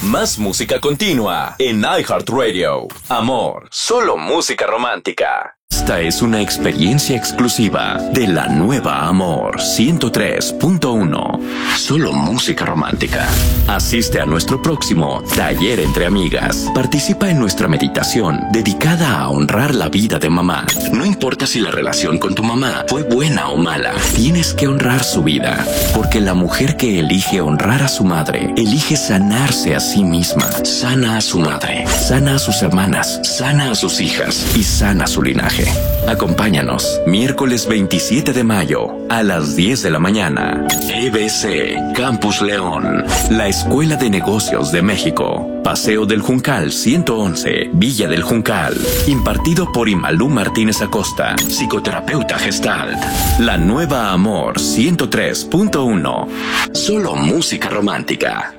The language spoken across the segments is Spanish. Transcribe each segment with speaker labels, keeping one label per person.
Speaker 1: Más música continua en iHeartRadio. Amor, solo música romántica. Esta es una experiencia exclusiva de la nueva Amor 103.1. Solo música romántica. Asiste a nuestro próximo Taller entre Amigas. Participa en nuestra meditación dedicada a honrar la vida de mamá. No importa si la relación con tu mamá fue buena o mala, tienes que honrar su vida. Porque la mujer que elige honrar a su madre, elige sanarse a sí misma. Sana a su madre, sana a sus hermanas, sana a sus hijas y sana su linaje. Acompáñanos, miércoles 27 de mayo, a las 10 de la mañana. EBC, Campus León, la Escuela de Negocios de México. Paseo del Juncal 111, Villa del Juncal. Impartido por Imalú Martínez Acosta, psicoterapeuta Gestalt. La nueva Amor 103.1. Solo música romántica.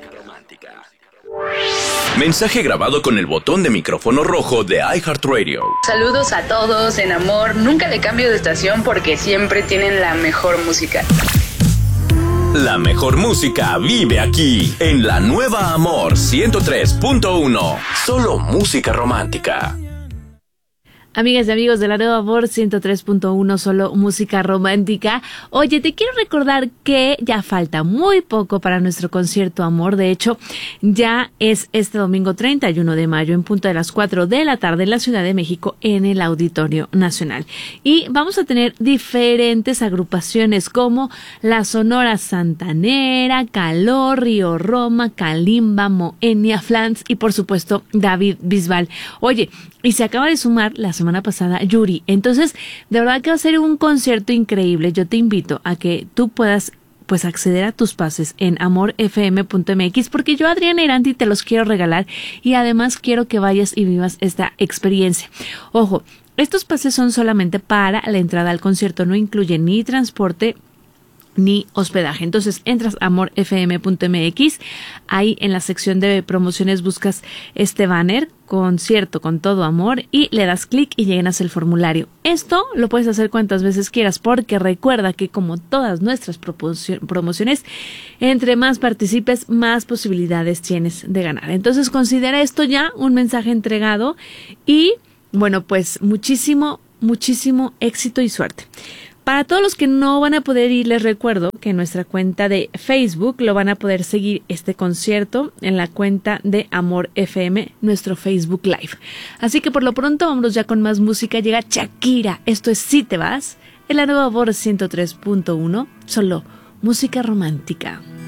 Speaker 1: Mensaje grabado con el botón de micrófono rojo de iHeartRadio.
Speaker 2: Saludos a todos en Amor. Nunca le cambio de estación porque siempre tienen la mejor música.
Speaker 1: La mejor música vive aquí, en la nueva Amor 103.1. Solo música romántica.
Speaker 3: Amigas y amigos de la nueva Amor 103.1, solo música romántica. Oye, te quiero recordar que ya falta muy poco para nuestro concierto Amor. De hecho, ya es este domingo 31 de mayo en punto de las 4 de la tarde en la Ciudad de México en el Auditorio Nacional. Y vamos a tener diferentes agrupaciones como la Sonora Santanera, Calor, Río Roma, Kalimba, Moenia, Flans y por supuesto David Bisbal. Oye, y se acaba de sumar la semana pasada Yuri. Entonces, de verdad que va a ser un concierto increíble. Yo te invito a que tú puedas pues acceder a tus pases en amorfm.mx porque yo, Adriana Iranti, te los quiero regalar y además quiero que vayas y vivas esta experiencia. Ojo, estos pases son solamente para la entrada al concierto, no incluyen ni transporte ni hospedaje. Entonces entras a amorfm.mx, ahí en la sección de promociones buscas este banner, concierto con todo amor, y le das clic y llenas el formulario. Esto lo puedes hacer cuantas veces quieras porque recuerda que como todas nuestras promociones, entre más participes, más posibilidades tienes de ganar. Entonces considera esto ya un mensaje entregado y bueno, pues muchísimo éxito y suerte. Para todos los que no van a poder ir, les recuerdo que en nuestra cuenta de Facebook lo van a poder seguir este concierto en la cuenta de Amor FM, nuestro Facebook Live. Así que por lo pronto vámonos ya con más música. Llega Shakira, esto es Si Te Vas, en la nueva Amor 103.1, solo música romántica.